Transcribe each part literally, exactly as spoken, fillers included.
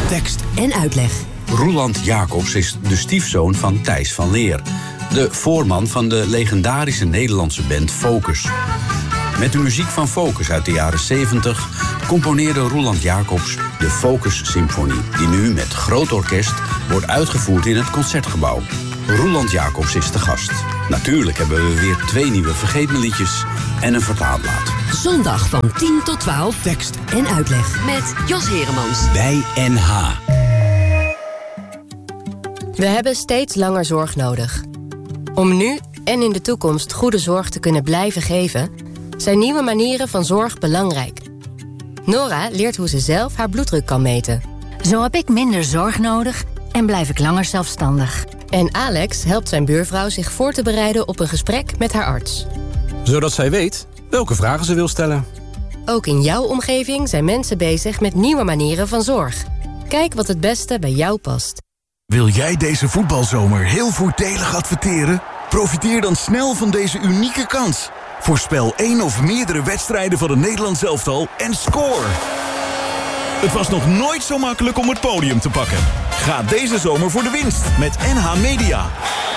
Tekst en uitleg. Roeland Jacobs is de stiefzoon van Thijs van Leer, de voorman van de legendarische Nederlandse band Focus. Met de muziek van Focus uit de jaren zeventig componeerde Roeland Jacobs de Focus Symfonie, die nu met groot orkest wordt uitgevoerd in het Concertgebouw. Roeland Jacobs is de gast. Natuurlijk hebben we weer twee nieuwe vergeetmeliedjes en een vertaalblad. Zondag van tien tot twaalf. Tekst en uitleg met Jos Heremans. Bij N H. We hebben steeds langer zorg nodig. Om nu en in de toekomst goede zorg te kunnen blijven geven, zijn nieuwe manieren van zorg belangrijk. Nora leert hoe ze zelf haar bloeddruk kan meten. Zo heb ik minder zorg nodig en blijf ik langer zelfstandig. En Alex helpt zijn buurvrouw zich voor te bereiden op een gesprek met haar arts. Zodat zij weet welke vragen ze wil stellen. Ook in jouw omgeving zijn mensen bezig met nieuwe manieren van zorg. Kijk wat het beste bij jou past. Wil jij deze voetbalzomer heel voordelig adverteren? Profiteer dan snel van deze unieke kans. Voorspel één of meerdere wedstrijden van het Nederlands elftal en score. Het was nog nooit zo makkelijk om het podium te pakken. Ga deze zomer voor de winst met N H Media.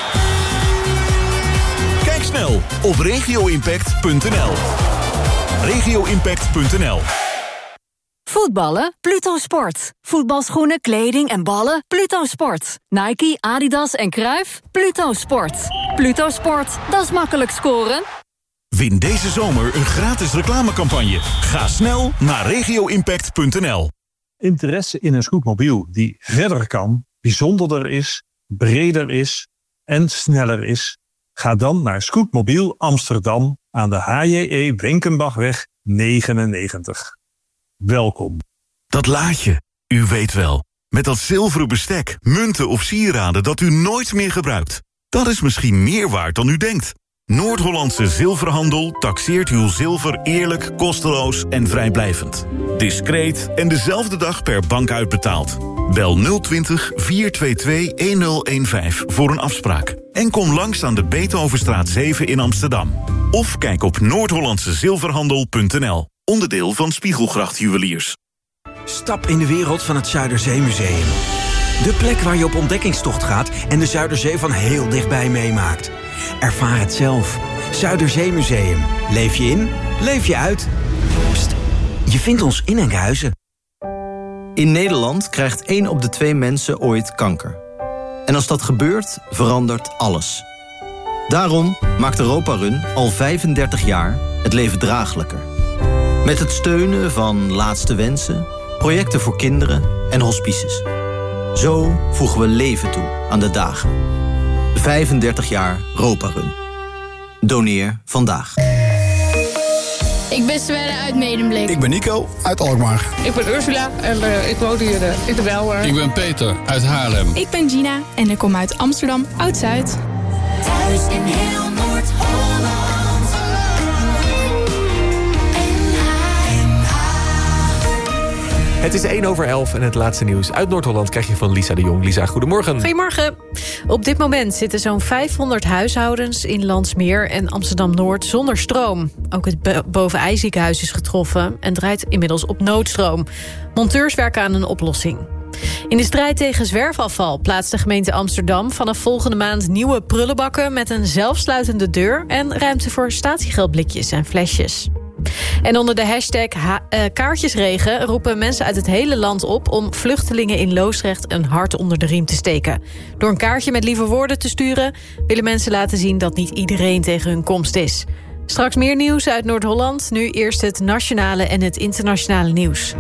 Kijk snel op regio impact punt n l. regio impact punt n l. Voetballen? Pluto Sport. Voetbalschoenen, kleding en ballen? Pluto Sport. Nike, Adidas en Cruijff? Pluto Sport. Pluto Sport, dat is makkelijk scoren. Win deze zomer een gratis reclamecampagne. Ga snel naar regio impact punt n l. Interesse in een scootmobiel die verder kan, bijzonderder is, breder is en sneller is? Ga dan naar Scootmobiel Amsterdam aan de H J E Wenkenbachweg negenennegentig. Welkom. Dat laadje, u weet wel. Met dat zilveren bestek, munten of sieraden dat u nooit meer gebruikt. Dat is misschien meer waard dan u denkt. Noord-Hollandse Zilverhandel taxeert uw zilver eerlijk, kosteloos en vrijblijvend. Discreet en dezelfde dag per bank uitbetaald. Bel nul twintig, vier twee twee, een nul een vijf voor een afspraak. En kom langs aan de Beethovenstraat zeven in Amsterdam. Of kijk op noord hollandse zilverhandel punt n l. Onderdeel van Spiegelgracht Juweliers. Stap in de wereld van het Zuiderzeemuseum. De plek waar je op ontdekkingstocht gaat en de Zuiderzee van heel dichtbij meemaakt. Ervaar het zelf. Zuiderzeemuseum. Leef je in, leef je uit. Pst, je vindt ons in Enkhuizen. In Nederland krijgt één op de twee mensen ooit kanker. En als dat gebeurt, verandert alles. Daarom maakt Europa Run al vijfendertig jaar het leven draaglijker. Met het steunen van Laatste Wensen, projecten voor kinderen en hospices. Zo voegen we leven toe aan de dagen. vijfendertig jaar Europa Run. Doneer vandaag. Ik ben Sverre uit Medemblik. Ik ben Nico uit Alkmaar. Ik ben Ursula en uh, ik woon hier uh, in de Belmer. Ik ben Peter uit Haarlem. Ik ben Gina en ik kom uit Amsterdam Oud-Zuid. Thuis in heel Noord-Holland. Het is één over elf en het laatste nieuws uit Noord-Holland krijg je van Lisa de Jong. Lisa, goedemorgen. Goedemorgen. Op dit moment zitten zo'n vijfhonderd huishoudens in Landsmeer en Amsterdam-Noord zonder stroom. Ook het Bovenijziekenhuis is getroffen en draait inmiddels op noodstroom. Monteurs werken aan een oplossing. In de strijd tegen zwerfafval plaatst de gemeente Amsterdam vanaf volgende maand nieuwe prullenbakken met een zelfsluitende deur en ruimte voor statiegeldblikjes en flesjes. En onder de hashtag ha- uh, kaartjesregen roepen mensen uit het hele land op om vluchtelingen in Loosdrecht een hart onder de riem te steken. Door een kaartje met lieve woorden te sturen willen mensen laten zien dat niet iedereen tegen hun komst is. Straks meer nieuws uit Noord-Holland, nu eerst het nationale en het internationale nieuws.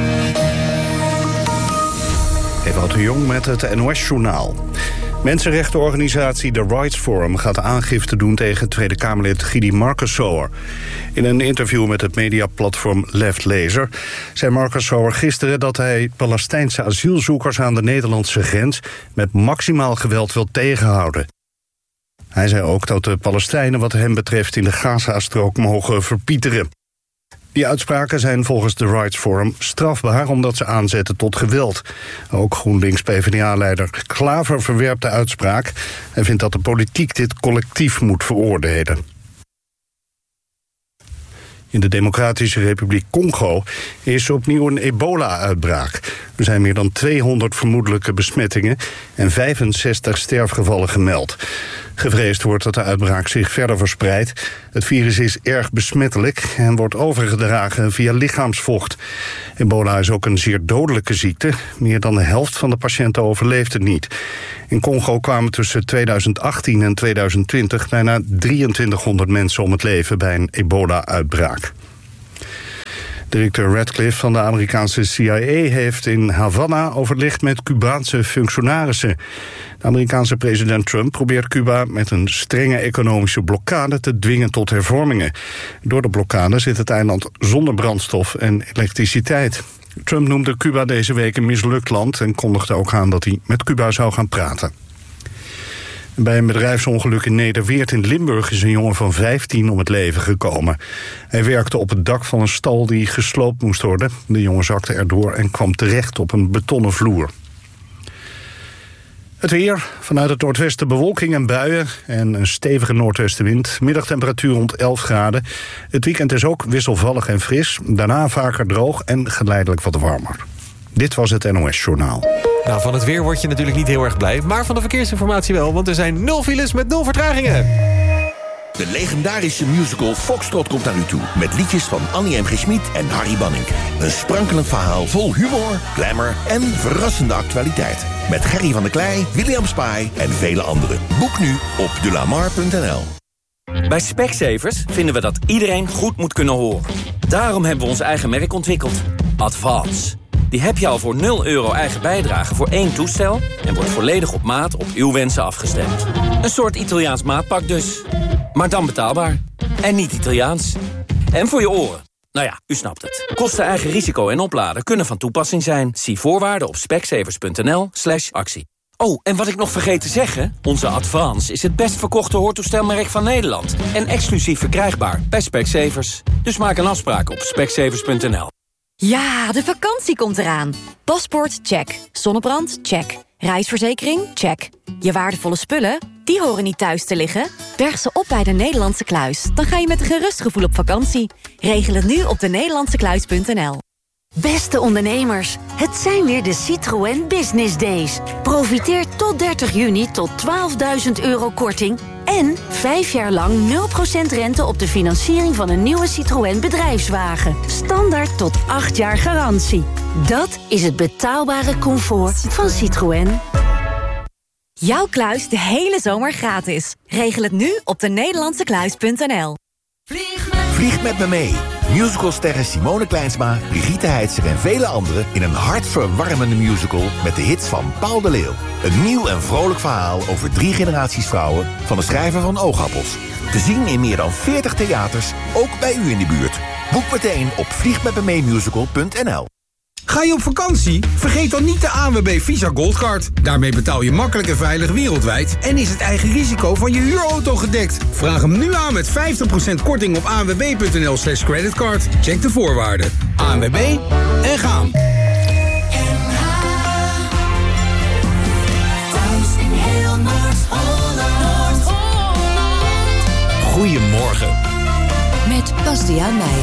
Ewout de Jong met het N O S-journaal. Mensenrechtenorganisatie The Rights Forum gaat aangifte doen tegen Tweede Kamerlid Gidi Markensauer. In een interview met het mediaplatform Left Laser zei Markensauer gisteren dat hij Palestijnse asielzoekers aan de Nederlandse grens met maximaal geweld wil tegenhouden. Hij zei ook dat de Palestijnen wat hem betreft in de Gaza-strook mogen verpieteren. Die uitspraken zijn volgens The Rights Forum strafbaar omdat ze aanzetten tot geweld. Ook GroenLinks-P v d A-leider Klaver verwerpt de uitspraak en vindt dat de politiek dit collectief moet veroordelen. In de Democratische Republiek Congo is opnieuw een ebola-uitbraak. Er zijn meer dan tweehonderd vermoedelijke besmettingen en vijfenzestig sterfgevallen gemeld. Gevreesd wordt dat de uitbraak zich verder verspreidt. Het virus is erg besmettelijk en wordt overgedragen via lichaamsvocht. Ebola is ook een zeer dodelijke ziekte. Meer dan de helft van de patiënten overleeft het niet. In Congo kwamen tussen tweeduizend achttien en tweeduizend twintig bijna drieëntwintighonderd mensen om het leven bij een ebola-uitbraak. Directeur Radcliffe van de Amerikaanse C I A heeft in Havana overlegd met Cubaanse functionarissen. De Amerikaanse president Trump probeert Cuba met een strenge economische blokkade te dwingen tot hervormingen. Door de blokkade zit het eiland zonder brandstof en elektriciteit. Trump noemde Cuba deze week een mislukt land en kondigde ook aan dat hij met Cuba zou gaan praten. Bij een bedrijfsongeluk in Nederweert in Limburg is een jongen van vijftien om het leven gekomen. Hij werkte op het dak van een stal die gesloopt moest worden. De jongen zakte erdoor en kwam terecht op een betonnen vloer. Het weer, vanuit het noordwesten bewolking en buien en een stevige noordwestenwind. Middagtemperatuur rond elf graden. Het weekend is ook wisselvallig en fris. Daarna vaker droog en geleidelijk wat warmer. Dit was het N O S-journaal. Nou, van het weer word je natuurlijk niet heel erg blij, maar van de verkeersinformatie wel, want er zijn nul files met nul vertragingen. De legendarische musical Foxtrot komt naar u toe, met liedjes van Annie M G. Schmid en Harry Banning. Een sprankelend verhaal vol humor, glamour en verrassende actualiteit. Met Gerry van der Klei, William Spy en vele anderen. Boek nu op de lamar punt n l. Bij Specsavers vinden we dat iedereen goed moet kunnen horen. Daarom hebben we ons eigen merk ontwikkeld. Advance. Die heb je al voor nul euro eigen bijdrage voor één toestel en wordt volledig op maat op uw wensen afgestemd. Een soort Italiaans maatpak dus. Maar dan betaalbaar. En niet Italiaans. En voor je oren. Nou ja, u snapt het. Kosten, eigen risico en opladen kunnen van toepassing zijn. Zie voorwaarden op specsavers punt n l slash actie. Oh, en wat ik nog vergeet te zeggen, onze Advance is het best verkochte hoortoestelmerk van Nederland. En exclusief verkrijgbaar bij Specsavers. Dus maak een afspraak op specsavers punt n l. Ja, de vakantie komt eraan. Paspoort, check. Zonnebrand, check. Reisverzekering, check. Je waardevolle spullen, die horen niet thuis te liggen. Berg ze op bij de Nederlandse Kluis. Dan ga je met een gerust gevoel op vakantie. Regel het nu op de nederlandse kluis punt n l. Beste ondernemers, het zijn weer de Citroën Business Days. Profiteer tot dertig juni tot twaalfduizend euro korting... en vijf jaar lang nul procent rente op de financiering van een nieuwe Citroën bedrijfswagen. Standaard tot acht jaar garantie. Dat is het betaalbare comfort van Citroën. Jouw kluis de hele zomer gratis. Regel het nu op de nederlandse kluis punt n l. Vlieg met me mee. Musicalsterren Simone Kleinsma, Brigitte Heitzer en vele anderen... in een hartverwarmende musical met de hits van Paul de Leeuw. Een nieuw en vrolijk verhaal over drie generaties vrouwen... van de schrijver van Oogappels. Te zien in meer dan veertig theaters, ook bij u in de buurt. Boek meteen op vliegmetmemeemusical punt n l. Ga je op vakantie? Vergeet dan niet de A N W B Visa Goldcard. Daarmee betaal je makkelijk en veilig wereldwijd... en is het eigen risico van je huurauto gedekt. Vraag hem nu aan met vijftig procent korting op anwb punt n l slash creditcard. Check de voorwaarden. A N W B en gaan. Goedemorgen. Met Bastiaan Meijer.